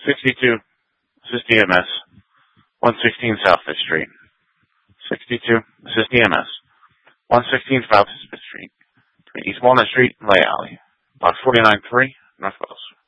62, Assist EMS, 116 South 5th Street. 62, Assist EMS, 116 South 5th Street, between East Walnut Street and Lay Alley, Box 49-3, Northwest.